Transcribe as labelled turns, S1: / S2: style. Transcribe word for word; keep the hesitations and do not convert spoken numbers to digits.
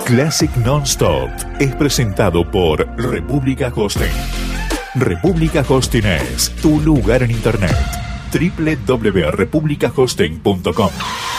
S1: Classic Non-Stop es presentado por República Hosting. República Hosting es tu lugar en Internet. doble u doble u doble u punto república hosting punto com